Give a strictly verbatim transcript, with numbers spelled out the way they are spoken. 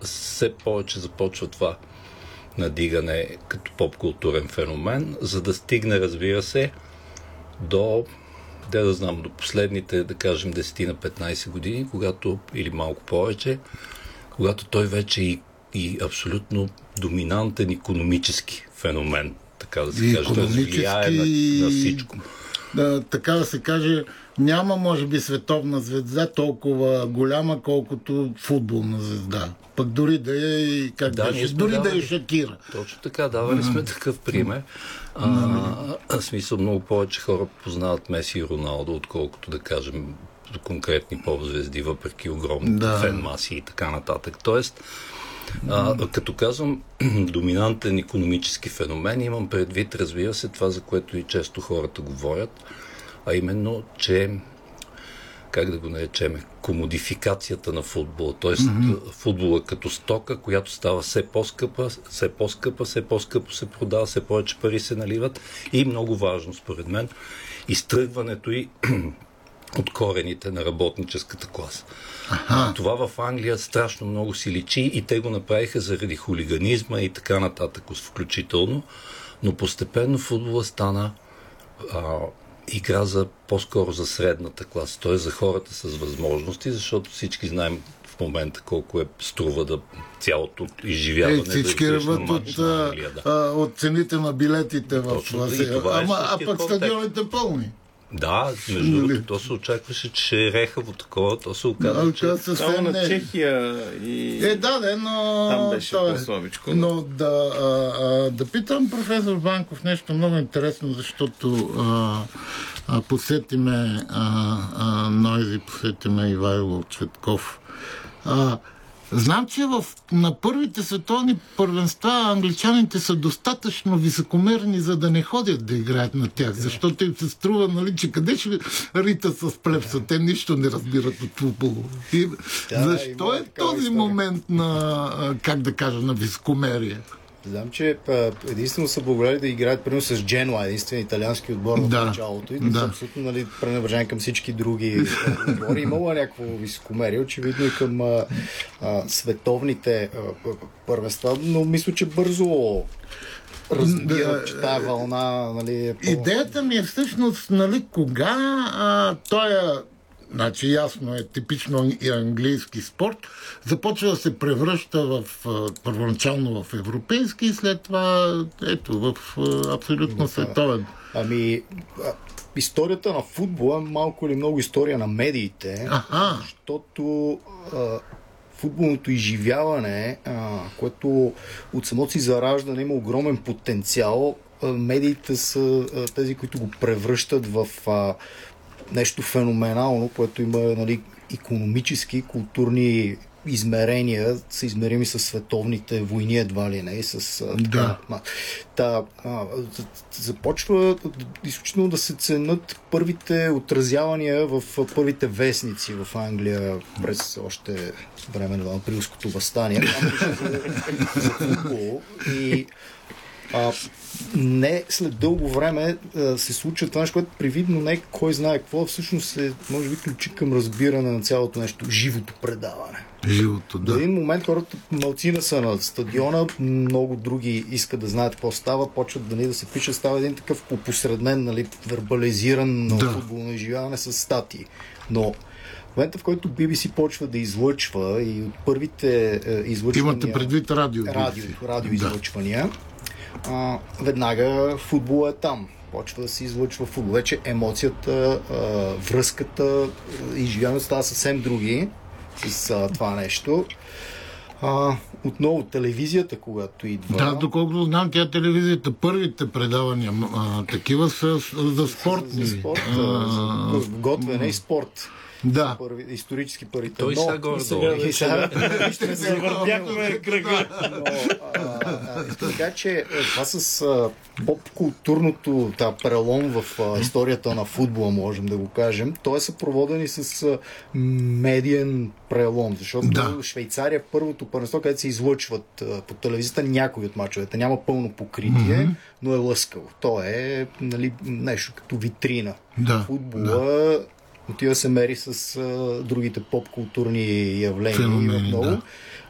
все повече започва това надигане като поп-културен феномен, за да стигне, разбира се, до, де да знам, до последните, да кажем, десет на петнайсет години, когато, или малко повече, когато той вече и, и абсолютно доминантен икономически феномен, така да се каже, той влияе на, на всичко. Да, така да се каже, няма, може би, световна звезда толкова голяма, колкото футболна звезда. Пък дори да е и как да, беше, дори давали, да е Шакира. Точно така, давали сме такъв пример. А, а, смисъл, много повече хора познават Меси и Роналдо, отколкото, да кажем, конкретни поп-звезди, въпреки огромни да. фен-маси и така нататък. Тоест, а, като казвам доминантен икономически феномен, имам предвид, разбира се, това, за което и често хората говорят, а именно, че как да го наречем, комодификацията на футбола, т.е. Mm-hmm. футбола като стока, която става все по-скъпа, все по-скъпа, все по-скъпо се продава, все повече пари се наливат и много важно, според мен, изтръгването и от корените на работническата класа. Ага. Това в Англия страшно много си личи и те го направиха заради хулиганизма и така нататък включително, но постепенно футбола стана а, игра за по-скоро за средната класа, т.е. за хората с възможности, защото всички знаем в момента колко е струва да цялото изживяване. Е, всички да ръбат от, Англия, да. от цените на билетите в Ласия. Ама, а пък стадионите пълни. Да, между другото, то се очакваше, че ще е рехаво такова, то се оказа, да, че... Само на Чехия и... Е, да, да, но... Там беше е... по-слабичко. Но да, а, а, да питам професор Банков нещо много интересно, защото а, а, посетиме а, а, Нойзи, посетиме Ивайло Цветков. А, Знам, че в, на първите световни първенства англичаните са достатъчно високомерни, за да не ходят да играят на тях, защото им се струва, нали, че къде ще рита с плепса? Те нищо не разбират от футбол. И, да, защо е този история. Момент на, как да кажа, на високомерие? Знам, че единствено са благодарили да играят примерно с Дженуа, единствен италиански отбор в да. началото и да, да. са абсолютно, нали, пренебрежени към всички други отбори. Имало някакво високомерие, очевидно и към а, а, световните а, първенства, но мисля, че бързо разбира, че тая вълна, нали, е по... Идеята ми е всъщност, нали, кога а, той е, значи ясно е, типично и английски спорт, започва да се превръща в първоначално в европейски и след това ето в абсолютно да, световен. Ами, историята на футбола е малко или много история на медиите, Аха. защото а, футболното изживяване, а, което от самото си зараждане има огромен потенциал, а, медиите са а, тези, които го превръщат в а, нещо феноменално, което има, нали, икономически, културни измерения, са измерими с световните войни едва ли не. С, да. Та, та, а, започва изключително да се ценят първите отразявания в първите вестници в Англия през още време на априлското въстание. За футбол и А, не след дълго време а, се случва това нещо, което привидно не кой знае какво, всъщност е, може би, ключи към разбиране на цялото нещо, живото предаване. Живото, да. В един момент хората малцина са на стадиона, много други искат да знаят какво става, почват да, нали, да се пише, става един такъв посреднен, нали, вербализиран да. футболно изживяване с статии. Но в момента, в който Би Би Си почва да излъчва и от първите е, излъчвания... Имате предвид радио. Радио, радио излъчвания. А, веднага футбол е там. Почва да се излъчва футбол. Вече емоцията, а, връзката, изживяването става съвсем други с а, това нещо. А, отново телевизията, когато идва... Да, доколкото знам, тя телевизията, първите предавания а, такива са за спортни. За, за спорт, а, за готвене и спорт. Да. Първи, исторически първите. Той но, сега горе-долу. И сега ще се завъртяхме кръга. Така че това с а, поп-културното та, прелом в а, историята на футбола, можем да го кажем, той е съпроводен с а, медиен прелом, защото да. Швейцария първото първенство, където се излъчват а, по телевизията някои от мачовете. Няма пълно покритие, mm-hmm. но е лъскаво. То е, нали, нещо като витрина. Да. Футбола да. Отива се мери с а, другите поп-културни явления. Феномени, много. Да.